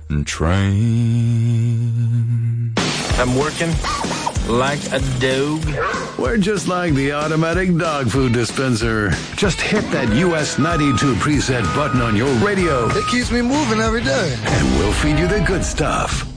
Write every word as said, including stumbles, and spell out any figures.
train. I'm working like a dog. We're just like the automatic dog food dispenser. Just hit that U S ninety-two preset button on your radio. It keeps me moving every day. And we'll feed you the good stuff.